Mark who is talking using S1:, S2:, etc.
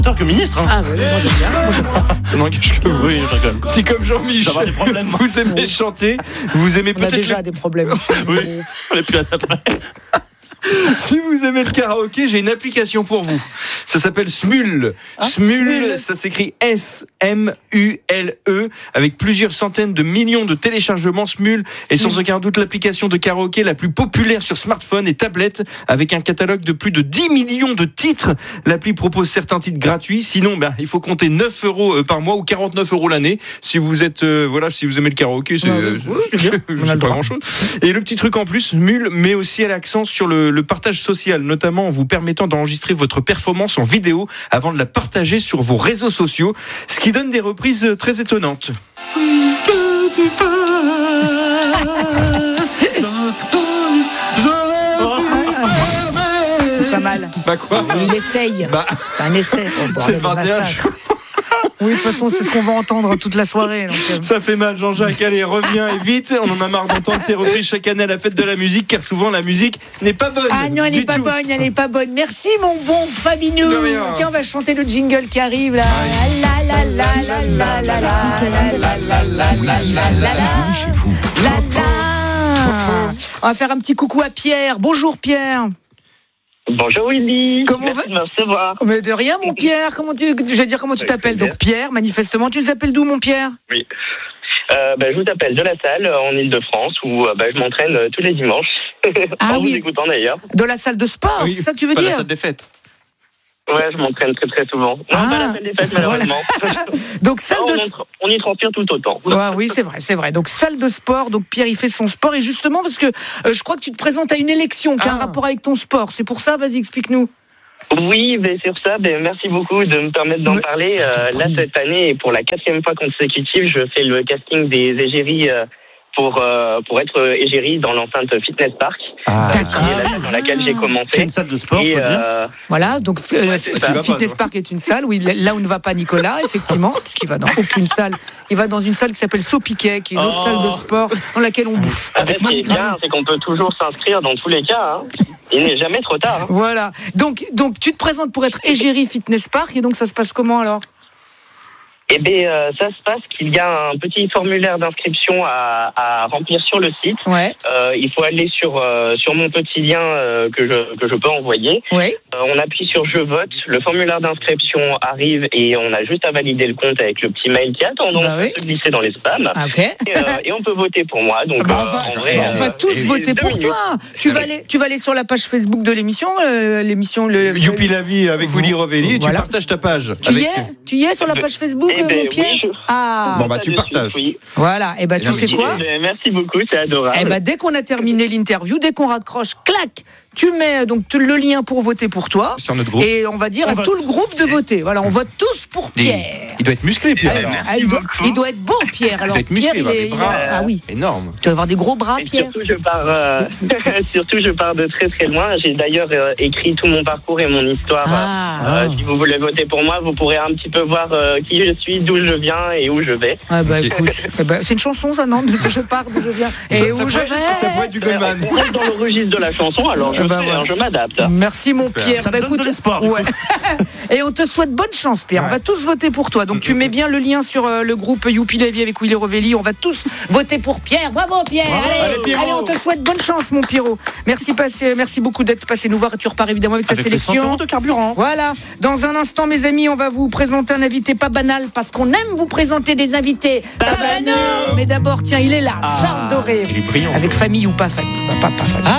S1: chanteur que ministre. Hein.
S2: Ah, ouais, moi j'aime bien.
S1: Ça n'engage que vous. Oui, je rigole.
S3: Si comme Jean-Mich,
S1: D'avoir des problèmes.
S3: vous aimez chanter, vous aimez
S2: On a
S3: peut-être
S2: déjà des problèmes.
S1: Oui, on est plus à ça près.
S3: Si vous aimez le karaoké, j'ai une application pour vous. Ça s'appelle Smule. Smule, ça s'écrit S-M-U-L-E, avec plusieurs centaines de millions de téléchargements. Smule est sans aucun doute l'application de karaoké la plus populaire sur smartphone et tablette, avec un catalogue de plus de 10 millions de titres. L'appli propose certains titres gratuits. Sinon, il faut compter 9 € par mois ou 49 € l'année. Si vous êtes, si vous aimez le karaoké, c'est pas grand-chose. Et le petit truc en plus, Smule met aussi l'accent sur le partage social, notamment en vous permettant d'enregistrer votre performance en vidéo avant de la partager sur vos réseaux sociaux, ce qui donne des reprises très étonnantes.
S2: C'est pas mal.
S3: Quoi ?
S2: Il essaye. C'est un essai.
S3: C'est le 21.
S2: Oui, de toute façon, c'est ce qu'on va entendre toute la soirée. Donc,
S3: Ça fait mal, Jean-Jacques. Allez, reviens et vite. On en a marre d'entendre tes reprises chaque année à la fête de la musique, car souvent la musique n'est pas bonne.
S2: Ah non, elle n'est pas bonne, elle n'est pas bonne. Merci, mon bon Fabinou. Tiens, on va chanter le jingle qui arrive là. On va faire un petit coucou à Pierre. Bonjour Pierre.
S4: Bonjour Willy.
S2: Merci
S4: de me recevoir.
S2: Mais de rien, mon Pierre. Comment tu t'appelles? Donc Pierre, manifestement, tu nous appelles d'où, mon Pierre?
S4: Oui. Je vous appelle de la salle en Ile-de-France où je m'entraîne tous les dimanches.
S2: Ah
S4: en
S2: oui.
S4: vous écoutant d'ailleurs.
S2: De la salle de sport, c'est ça que tu veux dire?
S3: La salle des fêtes.
S4: Ouais, je m'entraîne très très souvent. Non, pas la salle des fêtes malheureusement.
S2: Donc salle
S4: on y transpire tout autant.
S2: Ouais, oui, c'est vrai. Donc salle de sport, donc Pierre il fait son sport et justement parce que je crois que tu te présentes à une élection qui a un rapport avec ton sport. C'est pour ça, vas-y, explique-nous.
S4: Oui, sur ça, merci beaucoup de me permettre d'en parler. Là, cette année, et pour la 4e fois consécutive, je fais le casting des égéries pour être égérie dans l'enceinte Fitness Park, dans laquelle j'ai commencé.
S1: C'est une salle de sport, faut dire.
S2: Voilà, donc Fitness Park est une salle là où ne va pas Nicolas, effectivement, puisqu'il va dans aucune salle. Il va dans une salle qui s'appelle Sopiquet, qui est une autre salle de sport dans laquelle on bouffe.
S4: Ce qui est bien, c'est qu'on peut toujours s'inscrire dans tous les cas. Hein. Il n'est jamais trop tard. Hein.
S2: Voilà. Donc tu te présentes pour être égérie Fitness Park, et donc ça se passe comment alors ?
S4: Ça se passe qu'il y a un petit formulaire d'inscription à remplir sur le site.
S2: Ouais.
S4: Il faut aller sur mon petit lien que je peux envoyer.
S2: Ouais.
S4: On appuie sur je vote, le formulaire d'inscription arrive et on a juste à valider le compte avec le petit mail qui attend, donc on peut se glisser dans les spams.
S2: Ah, ok.
S4: Et on peut voter pour moi. Donc en vrai,
S2: on va tous voter pour toi. Tu vas aller sur la page Facebook de l'émission
S3: Youpi la vie avec Willy Rovelli, et tu partages ta page.
S2: Tu y es sur la page Facebook, mon Pierre?
S3: Oui, tu partages.
S4: Oui.
S2: Voilà, et tu sais quoi?
S4: Merci beaucoup, c'est adorable.
S2: Dès qu'on a terminé l'interview, dès qu'on raccroche, clac, tu mets donc le lien pour voter pour toi.
S3: Sur notre groupe.
S2: Et on va dire à tout le groupe de voter. Voilà, on vote tous pour Pierre.
S3: Il doit être musclé, Pierre.
S2: Il doit être beau, Pierre. Alors, Pierre,
S3: ah oui. Énorme.
S2: Tu vas avoir des gros bras, Pierre.
S4: Surtout, je pars de très très loin. J'ai d'ailleurs écrit tout mon parcours et mon histoire. Si vous voulez voter pour moi, vous pourrez un petit peu voir qui je suis, d'où je viens et où je vais.
S2: Écoute, c'est une chanson, ça, non? Je pars, d'où je viens et où je vais.
S3: Ça pourrait être du Goldman.
S4: On reste dans le registre de la chanson, alors je m'adapte.
S2: Merci, mon Pierre.
S1: Ça me donne de l'espoir.
S2: Ouais. Et on te souhaite bonne chance, Pierre. On va tous voter pour toi. Donc tu mets bien le lien sur le groupe Youpi la vie avec Willy Rovelli. On va tous voter pour Pierre. Bravo, Pierre. Allez, on te souhaite bonne chance, mon Pierrot. Merci beaucoup d'être passé nous voir. Et tu repars évidemment avec ta sélection.
S1: 100 € de carburant.
S2: Voilà. Dans un instant, mes amis, on va vous présenter un invité pas banal parce qu'on aime vous présenter des invités pas banaux. Mais d'abord, tiens, il est là, Charles Doré.
S3: Il est brillant.
S2: Avec famille ou pas famille. Pas famille.